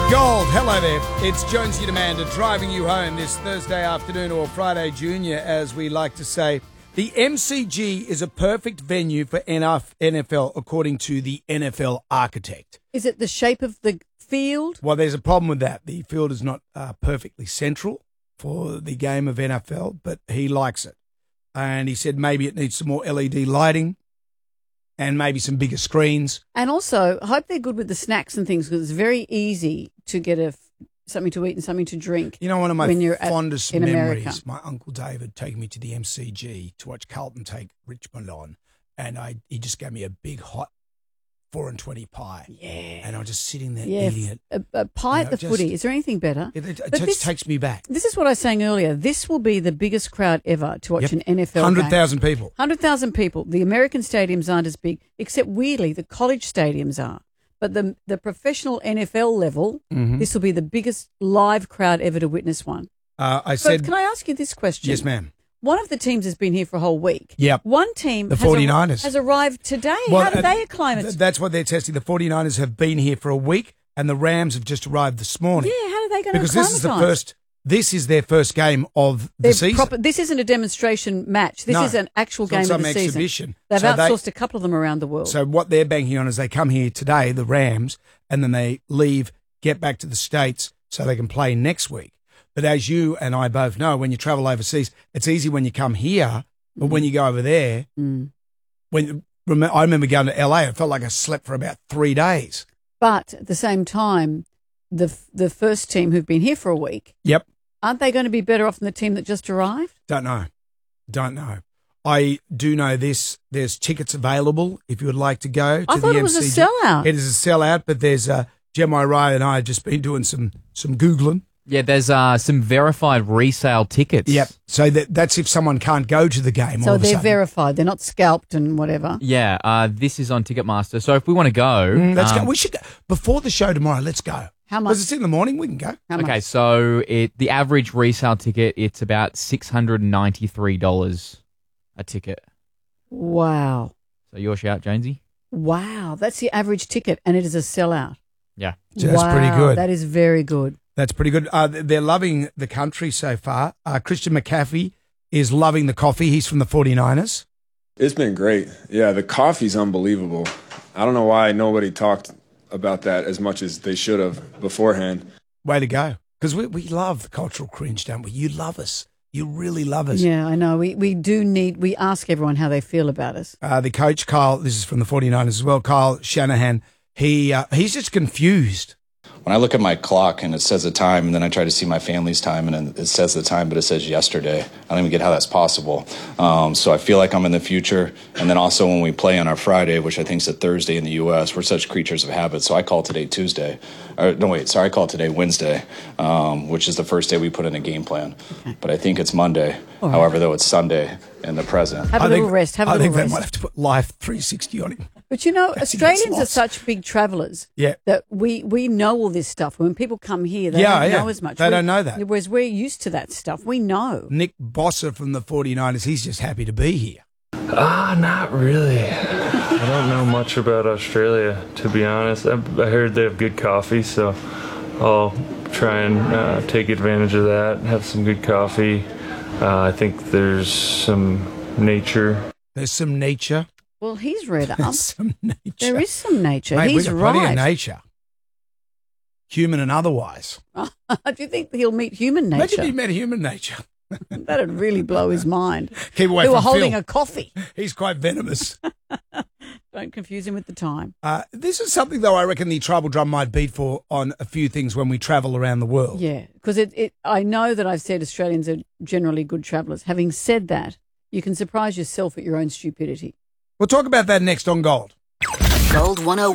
Gold, hello there. It's Jonesy Demander driving you home this Thursday afternoon, or Friday Junior, as we like to say. The MCG is a perfect venue for NFL, according to the NFL architect. Is it the shape of the field? Well, there's a problem with that. The field is not perfectly central for the game of NFL, but he likes it. And he said maybe it needs some more LED lighting and maybe some bigger screens. And also, I hope they're good with the snacks and things, because it's very easy to get something to eat and something to drink. You know, one of my fondest memories, America. my Uncle David taking me to the MCG to watch Carlton take Richmond on, and he just gave me a big hot 4 and 20 pie. Yeah. And I was just sitting there eating it. A pie at the footy. Is there anything better? It just takes me back. This is what I was saying earlier. This will be the biggest crowd ever to watch an NFL game. 100,000 people. 100,000 people. The American stadiums aren't as big, except weirdly the college stadiums are. But the professional NFL level, this will be the biggest live crowd ever to witness one. But can I ask you this question? Yes, ma'am. One of the teams has been here for a whole week. Yep. One team, the 49ers, has arrived today. Well, how did they acclimate? That's what they're testing. The 49ers have been here for a week, and the Rams have just arrived this morning. Yeah, how are they going to acclimatise? This is their first game of the season. This isn't a demonstration match. This is an actual game of the season. Exhibition. They've outsourced a couple of them around the world. So what they're banking on is they come here today, the Rams, and then they leave, get back to the States so they can play next week. But as you and I both know, when you travel overseas, it's easy when you come here, but when you go over there, I remember going to LA, it felt like I slept for about 3 days. But at the same time, the first team who've been here for a week, yep, aren't they going to be better off than the team that just arrived? Don't know. I do know this. There's tickets available if you would like to go to the MCG. I thought it was a sellout. It is a sellout, but there's Gemma Rai and I have just been doing some Googling. Yeah, there's some verified resale tickets. Yep. So that's if someone can't go to the game. So they're verified. They're not scalped and whatever. Yeah. This is on Ticketmaster. So if we want to go, let's go. We should go before the show tomorrow. Let's go. How much? Because it's in the morning. We can go. Okay. So the average resale ticket, it's about $693 a ticket. Wow. So your shout, Jonesy. Wow, that's the average ticket, and it is a sellout. Yeah. So that's pretty good. That is very good. That's pretty good. They're loving the country so far. Christian McCaffrey is loving the coffee. He's from the 49ers. It's been great. Yeah, the coffee's unbelievable. I don't know why nobody talked about that as much as they should have beforehand. Way to go. Because we love the cultural cringe, don't we? You love us. You really love us. Yeah, I know. We ask everyone how they feel about us. The coach, Kyle, this is from the 49ers as well, Kyle Shanahan, he's just confused. When I look at my clock and it says the time, and then I try to see my family's time, and then it says the time, but it says yesterday. I don't even get how that's possible. So I feel like I'm in the future. And then also when we play on our Friday, which I think is a Thursday in the U.S., we're such creatures of habit. So I call today Tuesday. I call today Wednesday, which is the first day we put in a game plan. Okay. But I think it's Monday. Right. However, though, it's Sunday in the present. Have a little rest. I think they might have to put Life 360 on him. But you know, Australians are such big travellers that we know all this stuff. When people come here, they don't know as much. They don't know that. Whereas we're used to that stuff. We know. Nick Bossa from the 49ers, he's just happy to be here. Not really. I don't know much about Australia, to be honest. I heard they have good coffee, so I'll try and take advantage of that, have some good coffee. I think there's some nature. There's some nature. Well, he's read up. There's some nature. There is some nature. Mate, he's we've got right. plenty of nature. Human and otherwise. Do you think he'll meet human nature? Imagine he met human nature. That'd really blow his mind. Keep away Who from are holding Phil. a coffee. He's quite venomous. Don't confuse him with the time. This is something, though, I reckon the tribal drum might beat for on a few things when we travel around the world. Yeah, because I know that I've said Australians are generally good travellers. Having said that, you can surprise yourself at your own stupidity. We'll talk about that next on Gold. Gold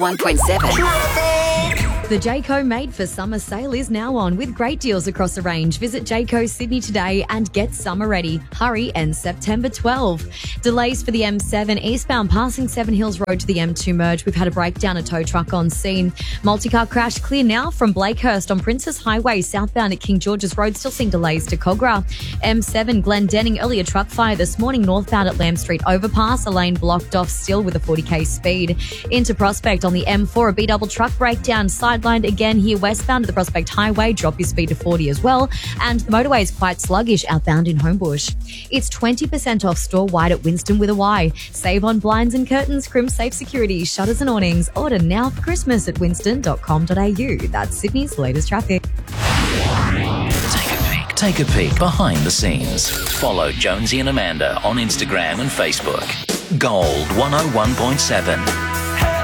101.7. The Jayco Made for Summer sale is now on with great deals across the range. Visit Jayco Sydney today and get summer ready. Hurry, ends September 12. Delays for the M7 eastbound passing Seven Hills Road to the M2 merge. We've had a breakdown, a tow truck on scene. Multi-car crash clear now from Blakehurst on Princess Highway southbound at King George's Road. Still seeing delays to Cogra. M7 Glendenning, earlier truck fire this morning northbound at Lamb Street overpass. A lane blocked off still with a 40k speed. Into Prospect on the M4, a B-double truck breakdown. Side sidelined again here westbound at the Prospect Highway. Drop your speed to 40 as well. And the motorway is quite sluggish outbound in Homebush. It's 20% off store-wide at Winston with a Y. Save on blinds and curtains, Crim Safe Security, shutters and awnings. Order now for Christmas at winston.com.au. That's Sydney's latest traffic. Take a peek behind the scenes. Follow Jonesy and Amanda on Instagram and Facebook. Gold 101.7.